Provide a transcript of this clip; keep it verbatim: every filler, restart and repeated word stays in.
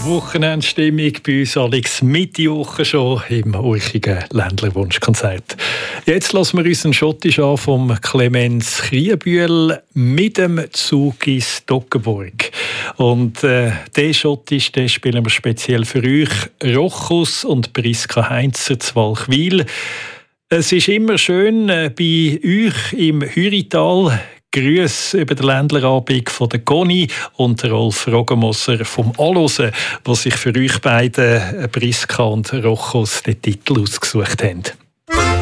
Wochenendstimmung bei uns, Alex, Mitte Woche schon im urchigen Ländlerwunschkonzert. Jetzt lassen wir uns einen Schottisch an vom Clemens Kriebühl mit dem Zug ins Toggenburg. Und äh, den Schottisch, den spielen wir speziell für euch. Rochus und Priska Heinzer zu Walchwil. Es ist immer schön äh, bei euch im Hürital. Grüße über den Ländlerabend von der Conny und Rolf Rogemosser vom Allosen, die sich für euch beide, Priska und Rochus, den Titel ausgesucht haben.